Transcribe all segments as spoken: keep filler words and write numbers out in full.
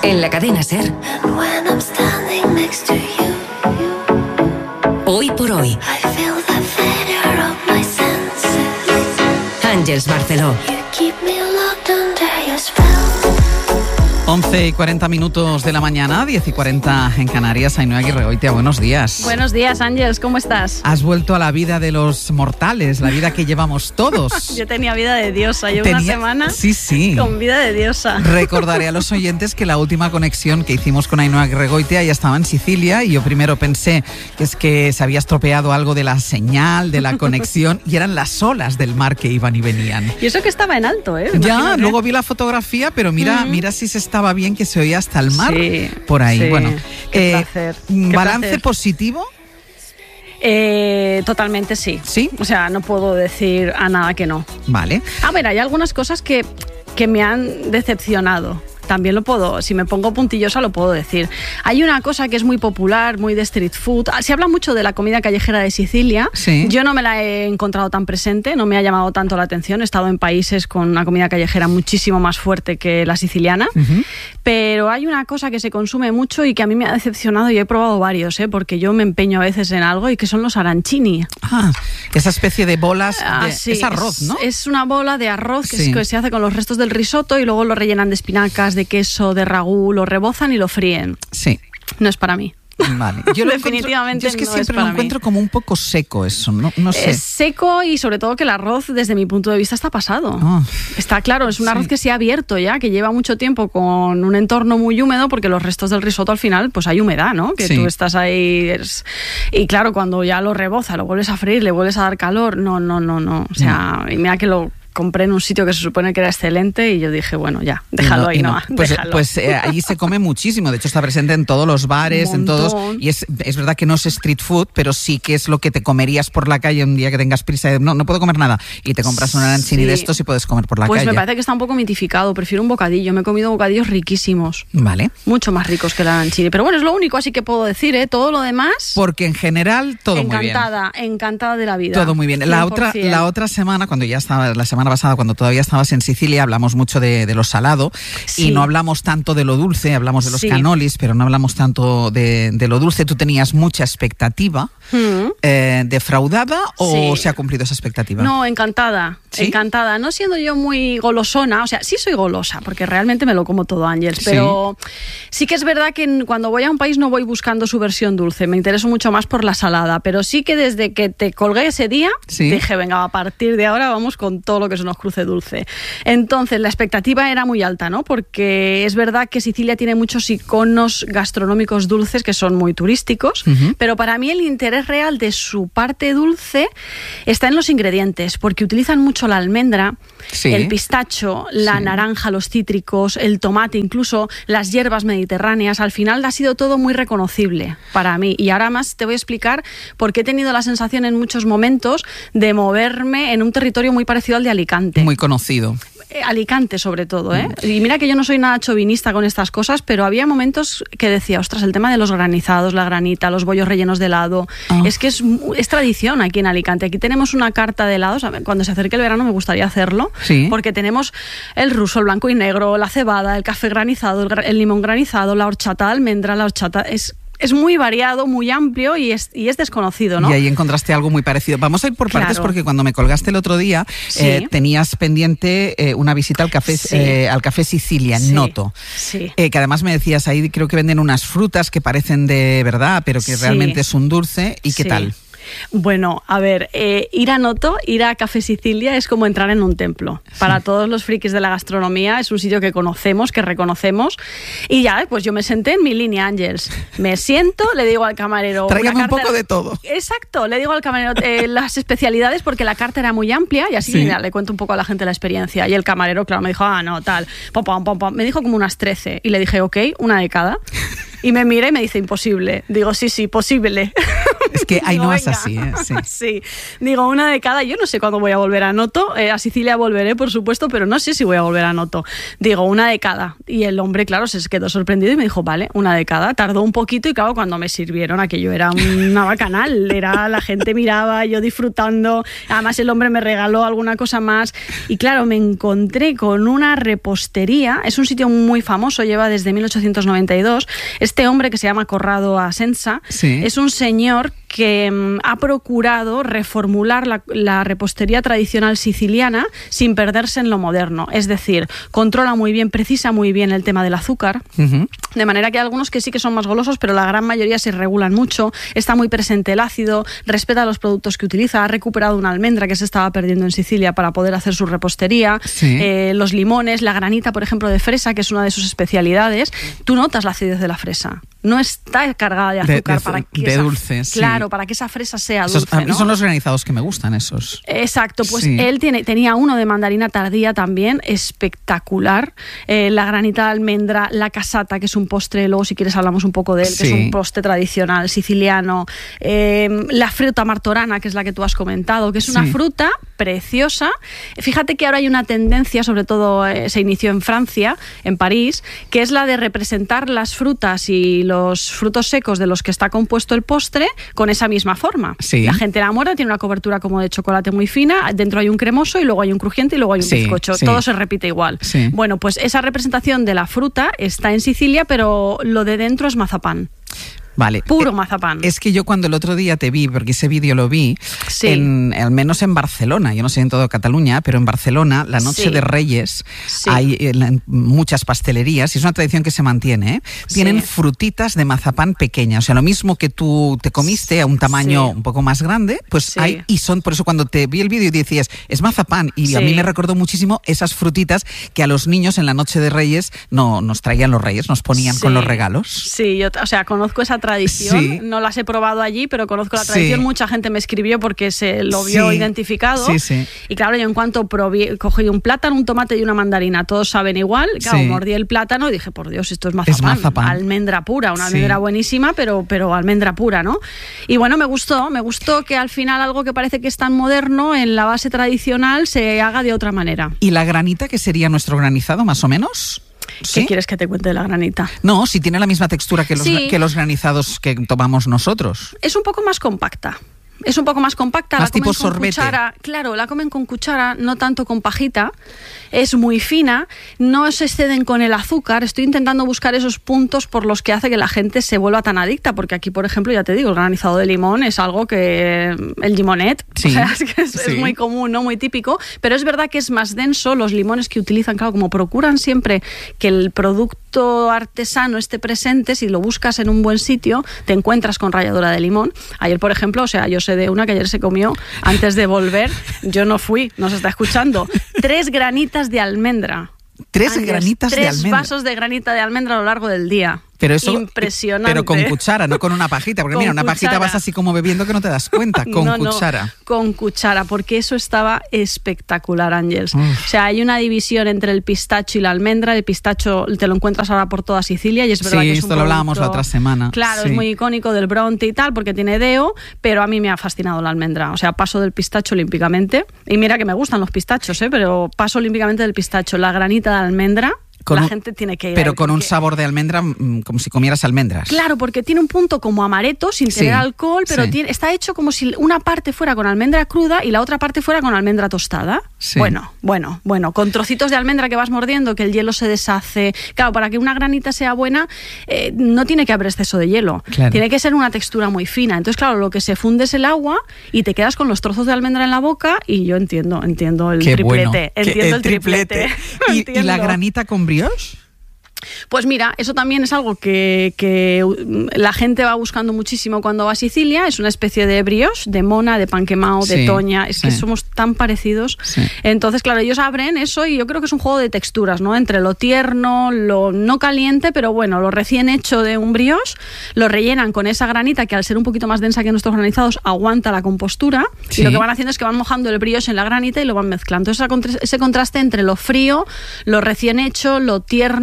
En la cadena SER. Hoy por hoy. Àngels Barceló. once y cuarenta minutos de la mañana, diez y cuarenta en Canarias. Ainhoa Aguirregoitia, buenos días. Buenos días, Ángels, ¿cómo estás? Has vuelto a la vida de los mortales, la vida que llevamos todos. Yo tenía vida de diosa, llevo Tenía... una semana sí, sí. con vida de diosa. Recordaré a los oyentes que la última conexión que hicimos con Ainhoa Aguirregoitia ya estaba en Sicilia y yo primero pensé que es que se había estropeado algo de la señal, de la conexión, y eran las olas del mar que iban y venían. Y eso que estaba en alto, ¿eh? Ya, Imagínate. luego vi la fotografía, pero mira, uh-huh. mira si se estaba bien, que se oía hasta el mar, sí, por ahí. Sí. Bueno, qué eh, placer. ¿balance qué placer. positivo? Eh, totalmente sí. ¿Sí? O sea, no puedo decir a nada que no. Vale. A ver, hay algunas cosas que, que me han decepcionado. También lo puedo, si me pongo puntillosa lo puedo decir. Hay una cosa que es muy popular, muy de street food. Se habla mucho de la comida callejera de Sicilia. Sí. Yo no me la he encontrado tan presente, no me ha llamado tanto la atención. He estado en países con una comida callejera muchísimo más fuerte que la siciliana. Uh-huh. Pero hay una cosa que se consume mucho y que a mí me ha decepcionado, y he probado varios, ¿eh? Porque yo me empeño a veces en algo, y que son los arancini. Ah, esa especie de bolas. Ah, de, sí, es arroz, ¿no? Es, es una bola de arroz que, sí. es, que se hace con los restos del risotto y luego lo rellenan de espinacas, de queso, de ragú, lo rebozan y lo fríen. Sí. No es para mí. Vale. Yo lo definitivamente yo es que no siempre es para lo encuentro mí. como un poco seco eso, no, no sé. Es seco, y sobre todo que el arroz, desde mi punto de vista, está pasado. Oh. Está claro, es un arroz sí. que se ha abierto ya, que lleva mucho tiempo con un entorno muy húmedo, porque los restos del risotto al final, pues hay humedad, ¿no? Que sí. tú estás ahí es... y claro, cuando ya lo reboza, lo vuelves a freír, le vuelves a dar calor, no, no, no, no. O sea, no. Y mira que lo compré en un sitio que se supone que era excelente, y yo dije, bueno, ya, déjalo no, ahí, no, no. Pues, déjalo. pues eh, allí se come muchísimo, de hecho está presente en todos los bares, en todos, y es, es verdad que no es street food, pero sí que es lo que te comerías por la calle un día que tengas prisa de, no, no puedo comer nada, y te compras un arancini sí. de estos y puedes comer por la pues calle. Pues me parece que está un poco mitificado, prefiero un bocadillo, me he comido bocadillos riquísimos. Vale. Mucho más ricos que el arancini, pero bueno, es lo único así que puedo decir, ¿eh? Todo lo demás... Porque en general todo muy bien. Encantada, encantada de la vida. Todo muy bien. La otra, la otra semana, cuando ya estaba, la semana pasada, cuando todavía estabas en Sicilia, hablamos mucho de, de lo salado sí. y no hablamos tanto de lo dulce, hablamos de los sí. canolis, pero no hablamos tanto de, de lo dulce. Tú tenías mucha expectativa. Mm. Eh, ¿Defraudada o sí. se ha cumplido esa expectativa? No, encantada, ¿Sí? encantada. No siendo yo muy golosona, o sea, sí soy golosa, porque realmente me lo como todo, Ángels, pero sí. sí que es verdad que cuando voy a un país no voy buscando su versión dulce, me intereso mucho más por la salada, pero sí que desde que te colgué ese día, ¿Sí? dije, venga, a partir de ahora vamos con todo lo que se nos cruce dulce. Entonces, la expectativa era muy alta, ¿no? Porque es verdad que Sicilia tiene muchos iconos gastronómicos dulces que son muy turísticos, uh-huh. pero para mí el interés real de su parte dulce está en los ingredientes, porque utilizan mucho la almendra, sí. el pistacho, la sí. naranja, los cítricos, el tomate, incluso las hierbas mediterráneas. Al final ha sido todo muy reconocible para mí, y ahora más te voy a explicar por qué he tenido la sensación en muchos momentos de moverme en un territorio muy parecido al de Alicante. Muy conocido. Alicante sobre todo, ¿eh? Y mira que yo no soy nada chauvinista con estas cosas, pero había momentos que decía, ostras, el tema de los granizados, la granita, los bollos rellenos de helado, oh. es que es, es tradición aquí en Alicante. Aquí tenemos una carta de helados, cuando se acerque el verano me gustaría hacerlo, ¿Sí? porque tenemos el ruso, el blanco y negro, la cebada, el café granizado, el, el limón granizado, la horchata de almendra, la horchata... es Es muy variado, muy amplio, y es, y es desconocido, ¿no? Y ahí encontraste algo muy parecido. Vamos a ir por partes, claro. porque cuando me colgaste el otro día, sí. eh, tenías pendiente eh, una visita al café, sí. eh, al café Sicilia, en sí. Noto. Sí. Eh, que además me decías, ahí creo que venden unas frutas que parecen de verdad, pero que sí. realmente es un dulce. ¿Y qué sí. tal? Bueno, a ver, eh, ir a Noto, ir a Café Sicilia es como entrar en un templo. Sí. Para todos los frikis de la gastronomía es un sitio que conocemos, que reconocemos. Y ya, pues yo me senté en mi línea, Ángels. Me siento, le digo al camarero... Tráigame un poco de todo. Exacto, le digo al camarero eh, las especialidades, porque la carta era muy amplia, y así sí. mira, le cuento un poco a la gente la experiencia. Y el camarero, claro, me dijo, ah, no, tal, pom, pom, pom, pom. Me dijo como unas trece. Y le dije, ok, una de cada. Y me mira y me dice, imposible. Digo, sí, sí, posible. Es que ahí no es así, ¿eh? Sí. Sí. Digo, una de cada. Yo no sé cuándo voy a volver a Noto. Eh, a Sicilia volveré, por supuesto, pero no sé si voy a volver a Noto. Digo, una de cada. Y el hombre, claro, se quedó sorprendido y me dijo, vale, una de cada. Tardó un poquito y claro, cuando me sirvieron aquello era una bacanal. Era, la gente miraba, yo disfrutando. Además, el hombre me regaló alguna cosa más. Y claro, me encontré con una repostería. Es un sitio muy famoso, lleva desde mil ochocientos noventa y dos. Este hombre que se llama Corrado Asenza, sí, es un señor que um, ha procurado reformular la, la repostería tradicional siciliana sin perderse en lo moderno. Es decir, controla muy bien, precisa muy bien el tema del azúcar, uh-huh, de manera que hay algunos que sí que son más golosos, pero la gran mayoría se regulan mucho. Está muy presente el ácido, respeta los productos que utiliza, ha recuperado una almendra que se estaba perdiendo en Sicilia para poder hacer su repostería, sí, eh, los limones, la granita, por ejemplo, de fresa, que es una de sus especialidades. Tú notas la acidez de la fresa. No está cargada de azúcar, de, de, para que de esa, dulce, claro, sí, para que esa fresa sea dulce. Esos, a mí ¿no? son los granizados que me gustan, esos. Exacto, pues sí, él tiene, tenía uno de mandarina tardía también, espectacular. Eh, la granita de almendra, la casata, que es un postre, luego si quieres hablamos un poco de él, sí, que es un postre tradicional siciliano. Eh, la fruta martorana, que es la que tú has comentado, que es una, sí, fruta preciosa. Fíjate que ahora hay una tendencia, sobre todo eh, se inició en Francia, en París, que es la de representar las frutas y los frutos secos de los que está compuesto el postre con esa misma forma. Sí. La gente la muerde, tiene una cobertura como de chocolate muy fina, dentro hay un cremoso y luego hay un crujiente y luego hay un, sí, bizcocho. Sí. Todo se repite igual. Sí. Bueno, pues esa representación de la fruta está en Sicilia, pero lo de dentro es mazapán. Vale. Puro mazapán. Es que yo cuando el otro día te vi, porque ese vídeo lo vi, sí, en, al menos en Barcelona, yo no sé en todo Cataluña, pero en Barcelona, la noche, sí, de Reyes, sí, hay en muchas pastelerías, y es una tradición que se mantiene, ¿eh? Tienen, sí, frutitas de mazapán pequeñas, o sea, lo mismo que tú te comiste a un tamaño, sí, un poco más grande, pues, sí, hay, y son, por eso cuando te vi el vídeo y decías, es mazapán, y, sí, a mí me recordó muchísimo esas frutitas que a los niños en la noche de Reyes no nos traían los Reyes, nos ponían, sí, con los regalos. Sí, yo, o sea, conozco esa tradición, sí, no las he probado allí, pero conozco la tradición, sí, mucha gente me escribió porque se lo vio, sí, identificado, sí, sí, y claro, yo en cuanto probé, cogí un plátano, un tomate y una mandarina, todos saben igual, claro, sí, mordí el plátano y dije, por Dios, esto es mazapán, es mazapán, almendra pura, una, sí, almendra buenísima, pero, pero almendra pura, ¿no? Y bueno, me gustó, me gustó que al final algo que parece que es tan moderno, en la base tradicional, se haga de otra manera. ¿Y la granita, que sería nuestro granizado, más o menos? ¿Qué ¿Sí? quieres que te cuente de la granita? No, si tiene la misma textura que los, sí, que los granizados que tomamos nosotros. Es un poco más compacta. Es un poco más compacta, más la tipo comen con sorbete. Cuchara, claro, la comen con cuchara, no tanto con pajita, es muy fina, no se exceden con el azúcar. Estoy intentando buscar esos puntos por los que hace que la gente se vuelva tan adicta, porque aquí, por ejemplo, ya te digo, el granizado de limón es algo que el limonet, sí, o sea, es, que es, sí, es muy común, no muy típico, pero es verdad que es más denso. Los limones que utilizan, claro, como procuran siempre que el producto artesano esté presente, si lo buscas en un buen sitio, te encuentras con ralladura de limón. Ayer, por ejemplo, o sea, yo de una que ayer se comió antes de volver, yo no fui, nos está escuchando, tres granitas de almendra. Tres Ángel, granitas tres de almendra. Tres vasos de granita de almendra a lo largo del día. Pero eso, impresionante. Pero con cuchara, no con una pajita, porque mira, una cuchara. Pajita vas así como bebiendo que no te das cuenta, con no, cuchara. No, con cuchara, porque eso estaba espectacular, Ángels. O sea, hay una división entre el pistacho y la almendra. El pistacho te lo encuentras ahora por toda Sicilia y es verdad, sí, que es esto un lo hablábamos la otra semana. Claro, sí, es muy icónico del Bronte y tal, porque tiene deo, pero a mí me ha fascinado la almendra. O sea, paso del pistacho olímpicamente. Y mira que me gustan los pistachos, ¿eh? Pero paso olímpicamente del pistacho. La granita de almendra, con la un, gente tiene que ir. Pero ahí, con porque, un sabor de almendra como si comieras almendras. Claro, porque tiene un punto como amaretto, sin tener sí, alcohol, pero sí, tiene, está hecho como si una parte fuera con almendra cruda y la otra parte fuera con almendra tostada. Sí. Bueno, bueno, bueno, con trocitos de almendra que vas mordiendo, que el hielo se deshace. Claro, para que una granita sea buena, eh, no tiene que haber exceso de hielo. Claro. Tiene que ser una textura muy fina. Entonces, claro, lo que se funde es el agua y te quedas con los trozos de almendra en la boca y yo entiendo, entiendo el Qué triplete. Bueno. Entiendo el, el triplete. triplete. ¿Y, ¿Y la granita con brioche? Pues mira, eso también es algo que, que la gente va buscando muchísimo cuando va a Sicilia. Es una especie de brioche, de mona, de pan quemado, de sí, toña. Es que sí, somos tan parecidos. Sí. Entonces, claro, ellos abren eso y yo creo que es un juego de texturas, ¿no? Entre lo tierno, lo no caliente, pero bueno, lo recién hecho de un brioche, lo rellenan con esa granita que al ser un poquito más densa que nuestros granizados aguanta la compostura. Sí. Y lo que van haciendo es que van mojando el brioche en la granita y lo van mezclando. Entonces, ese contraste entre lo frío, lo recién hecho, lo tierno, lo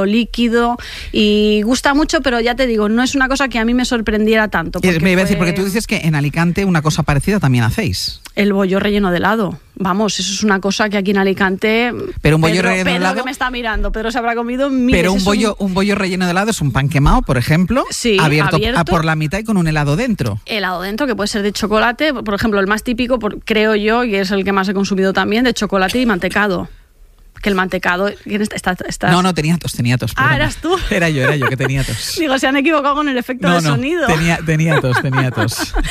líquido y gusta mucho, pero ya te digo, no es una cosa que a mí me sorprendiera tanto. Me iba fue... a decir, porque tú dices que en Alicante una cosa parecida también hacéis. El bollo relleno de helado. Vamos, eso es una cosa que aquí en Alicante... Pero un bollo Pedro, relleno de Pedro helado... que me está mirando, Pedro se habrá comido miles. Pero un bollo, un... un bollo relleno de helado es un pan quemado, por ejemplo, sí, abierto, abierto por la mitad y con un helado dentro. Helado dentro, que puede ser de chocolate, por ejemplo, el más típico, por, creo yo, y es el que más he consumido también, de chocolate y mantecado. Que el mantecado... Está, está... No, no, tenía tos, tenía tos. Ah, ¿eras tú? Era yo, era yo que tenía tos. Digo, se han equivocado con el efecto no, de no, sonido. Tenía, tenía tos, tenía tos.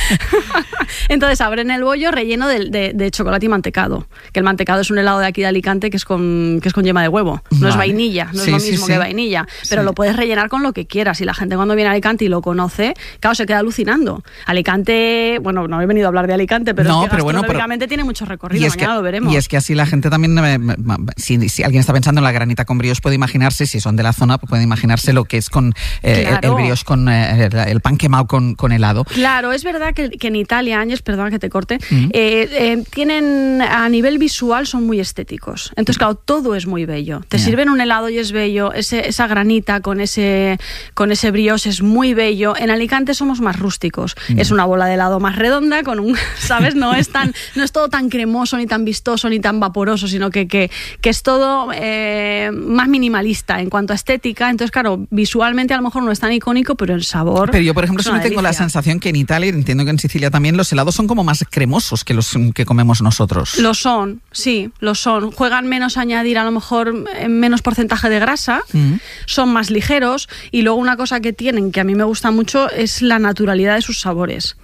Entonces abren el bollo relleno de, de, de chocolate y mantecado. Que el mantecado es un helado de aquí de Alicante que es con, que es con yema de huevo. No vale. es vainilla, no sí, es lo mismo sí, sí. que vainilla. Pero sí. lo puedes rellenar con lo que quieras. Y la gente cuando viene a Alicante y lo conoce, claro, se queda alucinando. Alicante, bueno, no he venido a hablar de Alicante, pero no, es que pero gastronómicamente bueno, pero... tiene mucho recorrido. Mañana que, lo veremos. Y es que así la gente también, si, si alguien está pensando en la granita con brioche, puede imaginarse, si son de la zona, puede imaginarse lo que es con eh, claro. el, el brioche con eh, el, el pan quemado con, con helado. Claro, es verdad que, que en Italia, Ángeles, perdona que te corte, mm. eh, eh, tienen, a nivel visual son muy estéticos. Entonces, claro, todo es muy bello. Te yeah. sirven un helado y es bello, ese, esa granita con ese, con ese brioche es muy bello. En Alicante somos más rústicos. Mm. Es una bola de helado más redonda, con un, ¿sabes? No es tan, no es todo tan cremoso, ni tan vistoso, ni tan vaporoso, sino que, que, que es todo eh, más minimalista en cuanto a estética. Entonces, claro, visualmente a lo mejor no es tan icónico, pero el sabor... Pero yo, por ejemplo, sí me tengo la sensación que en Italia, entiendo que en Sicilia también, los helados son como más cremosos que los que comemos nosotros. Lo son, sí, lo son. Juegan menos a añadir a lo mejor menos porcentaje de grasa, mm. son más ligeros, y luego una cosa que tienen, que a mí me gusta mucho, es la naturalidad de sus sabores.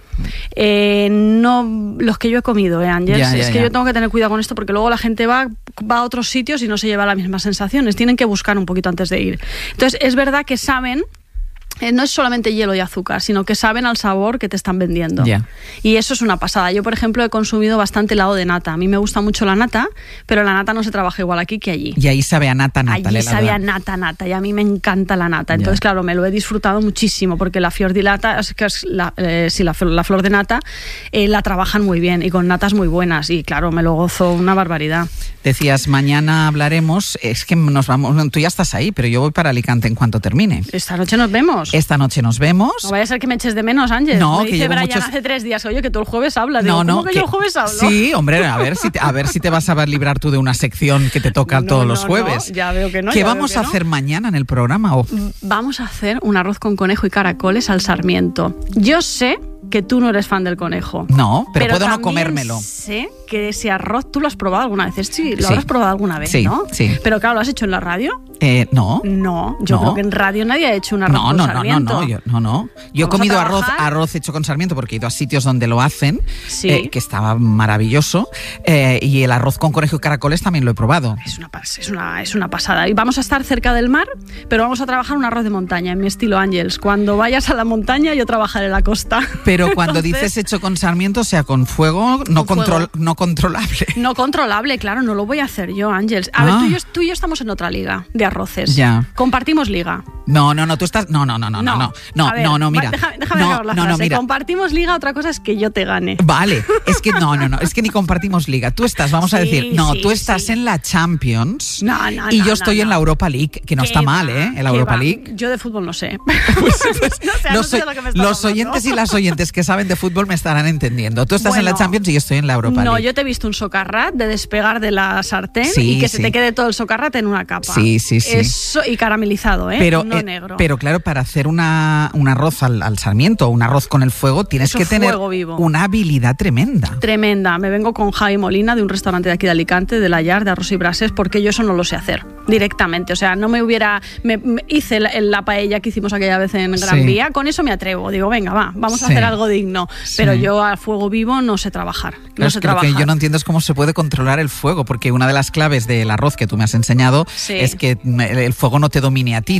Eh, no los que yo he comido, ¿eh, Ángel? Ya, ya, es que ya. yo tengo que tener cuidado con esto porque luego la gente va, va a otros sitios y no se lleva las mismas sensaciones. Tienen que buscar un poquito antes de ir. Entonces, es verdad que saben... No es solamente hielo y azúcar, sino que saben al sabor que te están vendiendo. Yeah. Y eso es una pasada. Yo, por ejemplo, he consumido bastante helado de nata. A mí me gusta mucho la nata, pero la nata no se trabaja igual aquí que allí. Y ahí sabe a nata, nata. Allí sabe a nata, nata. Y a mí me encanta la nata. Entonces, yeah. claro, me lo he disfrutado muchísimo porque la fior di nata, es que es la, eh, sí, la, la flor de nata, eh, la trabajan muy bien y con natas muy buenas. Y claro, me lo gozo una barbaridad. Decías, mañana hablaremos. Es que nos vamos. Tú ya estás ahí, pero yo voy para Alicante en cuanto termine. Esta noche nos vemos. Esta noche nos vemos. No vaya a ser que me eches de menos, Ángel. No, me que dice Brian muchos... hace tres días, oye, que tú el jueves hablas. No, Digo, no, ¿cómo que, que yo el jueves hablo? Sí, hombre, a ver si te, a ver si te vas a librar tú de una sección que te toca no, todos no, los jueves. No, ya veo que no. ¿Qué vamos a no. hacer mañana en el programa? Oh. Vamos a hacer un arroz con conejo y caracoles al sarmiento. Yo sé que tú no eres fan del conejo. No, pero, pero puedo no también comérmelo. Sé que ese arroz tú lo has probado alguna vez. Sí, lo sí. habrás probado alguna vez, sí, ¿no? Sí. Pero claro, ¿lo has hecho en la radio? Eh, no. No, yo no. creo que en radio nadie ha hecho un arroz no, con no, sarmiento. No, no, no, yo, no, no. Yo he comido arroz, arroz hecho con sarmiento porque he ido a sitios donde lo hacen, sí. eh, que estaba maravilloso. Eh, y el arroz con conejo y caracoles también lo he probado. Es una, es, una, es una pasada. Y vamos a estar cerca del mar, pero vamos a trabajar un arroz de montaña, en mi estilo Ángels. Cuando vayas a la montaña, yo trabajaré en la costa. Pero cuando Entonces, dices hecho con sarmiento, o sea, con fuego, no, con control, fuego. no controlable. No controlable, claro, no lo voy a hacer yo, Ángels. A ah. ver, tú y, yo, tú y yo estamos en otra liga de arroces. Ya. Compartimos liga. No, no, no, tú estás... No, no, no, no, no, no, no, ver, no, no, mira. Déjame, déjame no, acabar la no, frase. no, mira. Compartimos liga, otra cosa es que yo te gane. Vale, es que no, no, no, es que ni compartimos liga. Tú estás, vamos sí, a decir, no, sí, tú estás sí. en la Champions no, no, y no, yo estoy no, en no. la Europa League, que no está va, mal, ¿eh? En la Europa va. League. Yo de fútbol no sé. Pues, pues, no sé, los, no sé de lo que me estás los oyentes y las oyentes que saben de fútbol me estarán entendiendo. Tú estás bueno, en la Champions y yo estoy en la Europa no, League. No, yo te he visto un socarrat de despegar de la sartén sí, y que sí. se te quede todo el socarrat en una capa. Sí, sí, sí. Eso, y caramelizado, ¿eh? Pero, no eh, negro. Pero claro, para hacer una, un arroz al, al sarmiento o un arroz con el fuego tienes Eso que tener vivo. una habilidad tremenda. Tremenda. Me vengo con Javi Molina de un restaurante de aquí de Alicante, de La Llar, de arroz y brases, porque yo eso no lo sé hacer directamente. O sea, no me hubiera... Me, me hice la, la paella que hicimos aquella vez en Gran sí. Vía, con eso me atrevo. Digo, venga, va, vamos sí. a hacer algo digno. Sí. Pero yo a fuego vivo no sé trabajar. No claro, sé es que trabajar. Lo que yo no entiendo es cómo se puede controlar el fuego, porque una de las claves del arroz que tú me has enseñado sí. es que el fuego no te domine a ti, tú dominas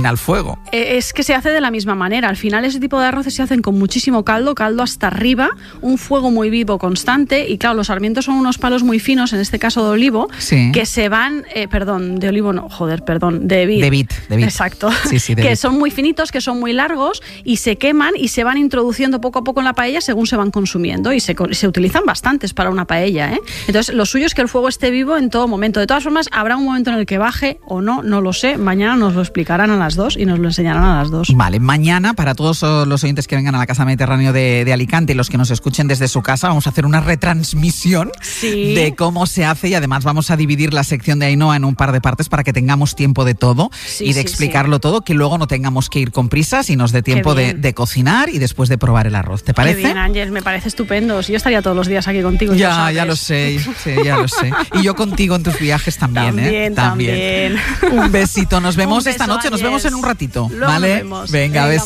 termina el fuego. Es que se hace de la misma manera. Al final ese tipo de arroces se hacen con muchísimo caldo, caldo hasta arriba, un fuego muy vivo, constante, y claro, los sarmientos son unos palos muy finos, en este caso de olivo, sí. que se van, eh, perdón, de olivo no, joder, perdón, de vid. De vid, de vid. Exacto. Sí, sí, de que vid. Son muy finitos, que son muy largos y se queman y se van introduciendo poco a poco en la paella según se van consumiendo y se, se utilizan bastantes para una paella, ¿eh? Entonces, lo suyo es que el fuego esté vivo en todo momento. De todas formas, habrá un momento en el que baje o no, no lo sé. Mañana nos lo explicarán a las dos y nos lo enseñarán a las dos. Vale, mañana, para todos los oyentes que vengan a la Casa Mediterráneo de, de Alicante y los que nos escuchen desde su casa, vamos a hacer una retransmisión sí. de cómo se hace, y además vamos a dividir la sección de Ainhoa en un par de partes para que tengamos tiempo de todo sí, y de sí, explicarlo sí. todo, que luego no tengamos que ir con prisas y nos dé tiempo de, de cocinar y después de probar el arroz. ¿Te parece? Qué bien, Ángel, me parece estupendo. Yo estaría todos los días aquí contigo. Ya, ya lo sé, sí, ya lo sé. Y yo contigo en tus viajes también, también ¿eh? También, también. Un besito, nos vemos beso, esta noche, Ángel. nos vemos en un ratito, Luego ¿vale? nos vemos. Venga, Venga. beso.